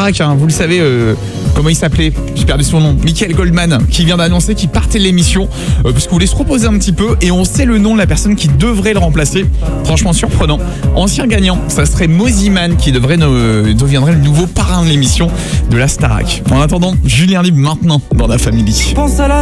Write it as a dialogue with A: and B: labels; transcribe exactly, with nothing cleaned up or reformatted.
A: Starac, hein, vous le savez, euh, comment il s'appelait ? J'ai perdu son nom. Michael Goldman, qui vient d'annoncer qu'il partait de l'émission, euh, parce qu'il voulait se reposer un petit peu, et on sait le nom de la personne qui devrait le remplacer. Franchement surprenant. Ancien gagnant, ça serait Moziman qui devrait ne, deviendrait le nouveau parrain de l'émission de la Starac. En attendant, Julien Libre maintenant dans la famille.
B: Pense à la